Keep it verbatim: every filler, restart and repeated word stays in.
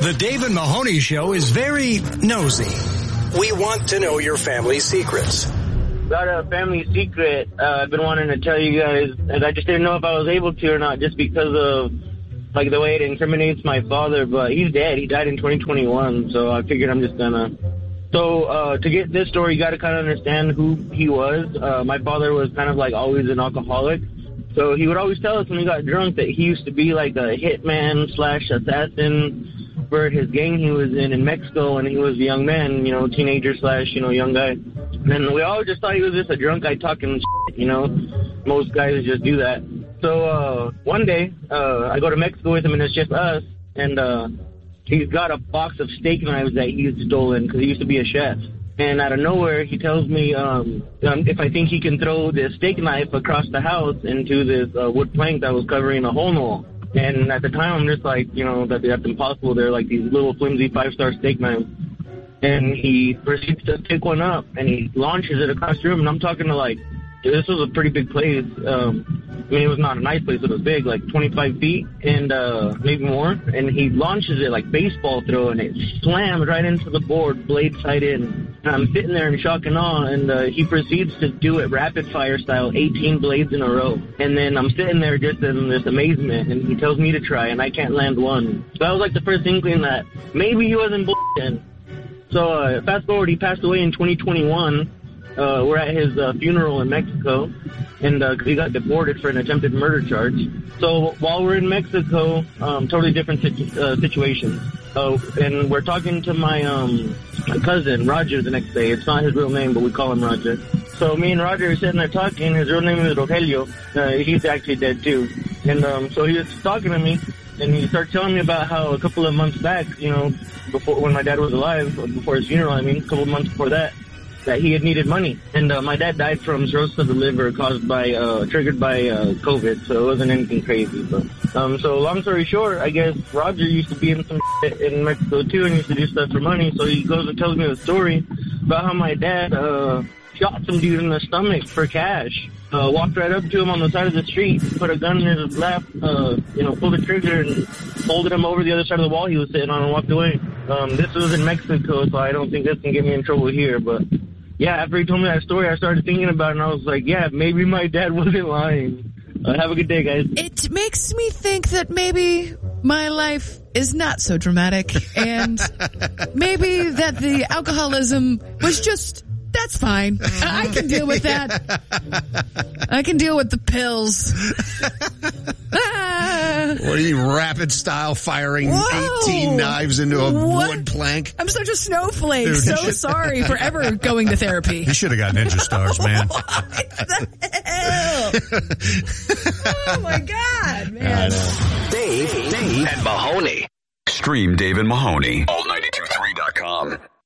The Dave and Mahoney Show is very nosy. We want to know your family's secrets. Got a family secret uh, I've been wanting to tell you guys, and I just didn't know if I was able to or not, just because of like the way it incriminates my father. But he's dead. He died in twenty twenty-one, so I figured I'm just gonna. So uh, to get this story, you got to kind of understand who he was. Uh, my father was kind of like always an alcoholic. So he would always tell us when he got drunk that he used to be like a hitman slash assassin for his gang he was in in Mexico when he was a young man, you know, teenager slash, you know, young guy. And we all just thought he was just a drunk guy talking shit, you know. Most guys just do that. So uh, one day, uh, I go to Mexico with him, and it's just us. And uh, he's got a box of steak knives that he's stolen because he used to be a chef. And out of nowhere, he tells me um, um, if I think he can throw this steak knife across the house into this uh, wood plank that was covering a hole in the wall. And at the time, I'm just like, you know, that that's impossible. They're like these little flimsy five-star steak knives. And he proceeds to pick one up, and he launches it across the room. And I'm talking to, like, this was a pretty big place. Um, I mean, it was not a nice place. It was big, like twenty-five feet and uh, maybe more. And he launches it like baseball throw, and it slams right into the board, blade side in. And I'm sitting there in shock and awe, and uh, he proceeds to do it rapid fire style, eighteen blades in a row. And then I'm sitting there just in this amazement, and he tells me to try, and I can't land one. So that was like the first inkling that maybe he wasn't bullshitting. So uh, fast forward, he passed away in twenty twenty-one. Uh, we're at his uh, funeral in Mexico, and uh, he got deported for an attempted murder charge. So while we're in Mexico, um, totally different situ- uh, situation. Uh, and we're talking to my um, my cousin, Roger, the next day. It's not his real name, but we call him Roger. So me and Roger are sitting there talking. His real name is Rogelio. Uh, he's actually dead, too. And um, so he was talking to me, and he started telling me about how a couple of months back, you know, before when my dad was alive, before his funeral, I mean, a couple of months before that, that he had needed money. And uh, my dad died from cirrhosis of the liver caused by, uh, triggered by uh, COVID, so it wasn't anything crazy. But, um, so long story short, I guess Roger used to be in some shit in Mexico too and used to do stuff for money, so he goes and tells me the story about how my dad uh, shot some dude in the stomach for cash. Uh, walked right up to him on the side of the street, put a gun in his lap, uh, you know, pulled the trigger and folded him over the other side of the wall he was sitting on and walked away. Um, this was in Mexico, so I don't think this can get me in trouble here, but yeah, after he told me that story, I started thinking about it, and I was like, yeah, maybe my dad wasn't lying. Uh, have a good day, guys. It makes me think that maybe my life is not so dramatic, and maybe that the alcoholism was just, that's fine. I can deal with that. I can deal with the pills. What are you, rapid style firing Whoa. eighteen knives into a What? wood plank? I'm such a snowflake. Dude, so should- sorry for ever going to therapy. You should have got ninja stars, man. What the hell? Oh my God, man. Dave, Dave and Mahoney. Stream Dave and Mahoney. all ninety two three dot com.